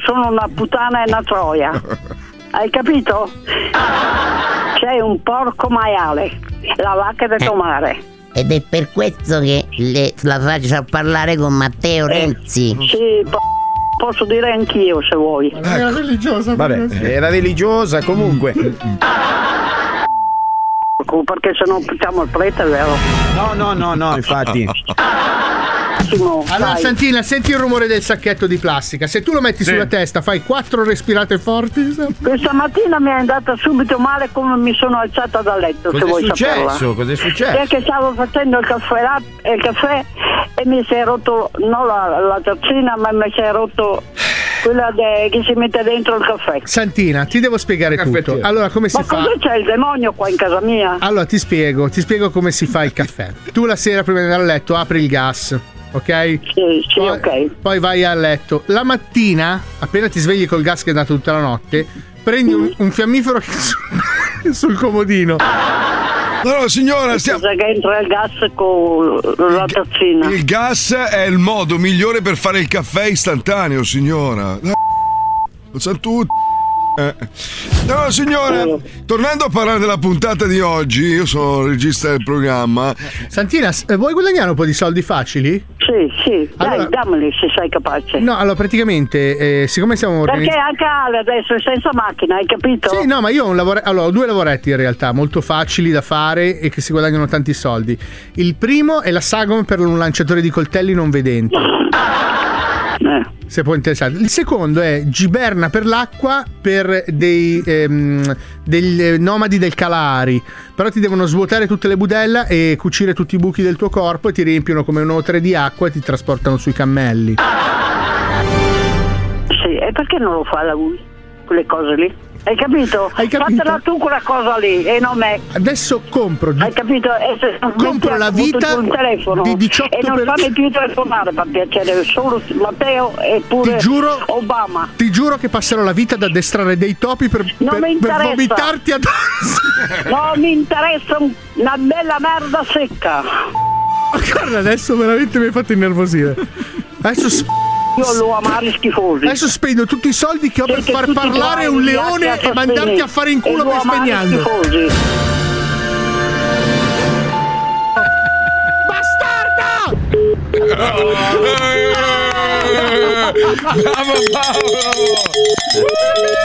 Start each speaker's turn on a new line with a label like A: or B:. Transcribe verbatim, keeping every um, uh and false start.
A: sono una puttana e una troia. Hai capito? Sei un porco maiale, la vacca da tomare.
B: Ed è per questo che le, la faccio parlare con Matteo Renzi.
A: Eh, sì, po- posso dire anch'io se vuoi.
C: Ecco. Era religiosa.
D: Vabbè, era religiosa comunque.
A: Perché se no facciamo il prete, è vero?
D: No, no, no, no, infatti.
C: Allora
A: Dai.
C: Santina, senti il rumore del sacchetto di plastica. Se tu lo metti
D: Sì.
C: sulla testa, fai quattro respirate forti.
A: Questa mattina mi è andata subito male come mi sono alzata dal letto. se
D: Cos'è
A: vuoi saperla.
D: successo? Cos'è successo?
A: Perché stavo facendo il caffè, là- il caffè e mi si è rotto, non la, la tazzina, ma mi si è rotto quella de- che si mette dentro il caffè.
C: Santina, ti devo spiegare tutto. Allora, come si
A: Ma
C: fa?
A: cosa c'è il demonio qua in casa mia?
C: Allora, ti spiego, ti spiego come si fa il caffè. Tu la sera prima di andare a letto apri il gas, ok?
A: Sì, sì,
C: poi,
A: ok.
C: Poi vai a letto. La mattina, appena ti svegli col gas che è andato tutta la notte, prendi un, un fiammifero che è sul, sul comodino.
E: No, no, signora, stiamo...
A: Cosa che entra il gas con la tazzina?
E: Il gas è il modo migliore per fare il caffè istantaneo, signora. Lo sa tutti. Eh. No, signora, tornando a parlare della puntata di oggi, io sono il regista del programma.
C: Santina, s- vuoi guadagnare un po' di soldi facili?
A: Sì, sì,
C: Allora-
A: dai, dammeli se sei capace.
C: No, allora praticamente, eh, siccome siamo
A: Perché
C: organizzati.
A: anche Ale adesso è senza macchina, hai capito?
C: Sì, no, ma io ho un lavoro. Allora, ho due lavoretti in realtà, molto facili da fare e che si guadagnano tanti soldi. Il primo è la sagoma per un lanciatore di coltelli non vedente.
A: Eh.
C: Se può interessare. Il secondo è giberna per l'acqua per dei ehm, degli nomadi del Kalahari. Però ti devono svuotare tutte le budella e cucire tutti i buchi del tuo corpo e ti riempiono come un O tre di acqua e ti trasportano sui cammelli.
A: Sì, e perché non lo fa lui? Quelle cose lì? Hai capito?
C: Hai capito?
A: Fatela tu quella cosa lì e non me.
C: Adesso compro.
A: Hai capito? E se non
C: Compro
A: metti
C: la
A: a punto
C: vita
A: il telefono
C: di diciotto
A: e non
C: per-
A: fammi più telefonare per piacere, solo Matteo e pure
C: Ti giuro-
A: Obama.
C: Ti giuro che passerò la vita ad addestrare dei topi per,
A: Non
C: per,
A: mi
C: per
A: interessa.
C: vomitarti addosso.
A: Non mi interessa un- una bella merda secca.
C: Guarda, adesso veramente mi hai fatto innervosire. Adesso, sp-
A: Io lo amare schifosi.
C: adesso spendo tutti i soldi che ho per
A: Siete
C: far
A: tutti
C: parlare
A: guai,
C: un
A: vigliacchi
C: leone e
A: assassini.
C: mandarti a fare in culo
A: E lo
C: per
A: amare
C: spegnando.
A: schifosi.
E: Bravo Paolo!